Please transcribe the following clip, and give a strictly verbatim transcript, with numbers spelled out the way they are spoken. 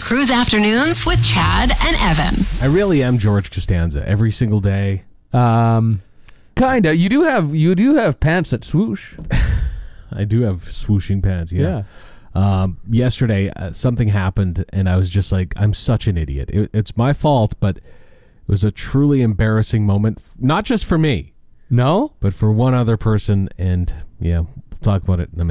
Cruise Afternoons with Chad and Evan. I really am George Costanza every single day. Um, kinda. You do have you do have pants that swoosh. I do have swooshing pants. Yeah. Yeah. Um, yesterday, uh, something happened, and I was just like, I'm such an idiot. It, it's my fault, but it was a truly embarrassing moment, f- not just for me, No? but for one other person. And yeah, we'll talk about it in a minute.